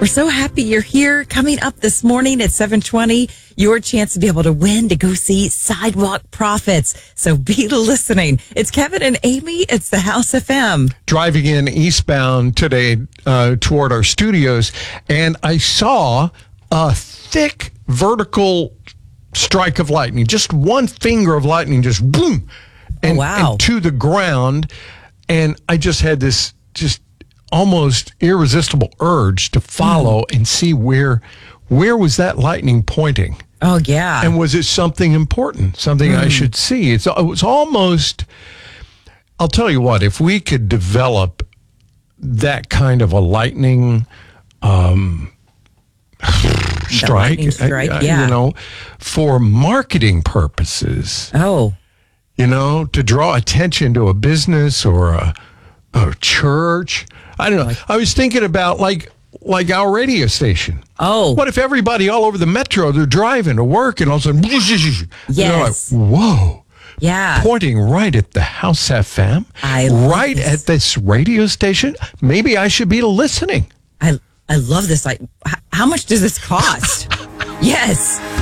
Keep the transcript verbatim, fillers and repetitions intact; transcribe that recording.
We're so happy you're here. Coming up this morning at seven twenty, your chance to be able to win to go see Sidewalk Prophets. So be listening. It's Kevin and Amy. It's the House F M. Driving in eastbound today uh, toward our studios, and I saw a thick vertical strike of lightning. Just one finger of lightning, just boom, and, oh, wow. and to the ground. And I just had this just almost irresistible urge to follow mm. and see where where was that lightning pointing. Oh, yeah. And was it something important, something mm. I should see? It's, it was almost, I'll tell you what, if we could develop that kind of a lightning um, strike, lightning strike uh, yeah. you know, for marketing purposes. Oh. You know, to draw attention to a business or a, a church. I don't know. Like, I was thinking about like like our radio station. Oh. What if everybody all over the metro, they're driving to work and all of a sudden, yes. They're like, whoa. Yeah. Pointing right at the House F M. I love right this. at this radio station. Maybe I should be listening. I I love this. Like, how much does this cost? Yes.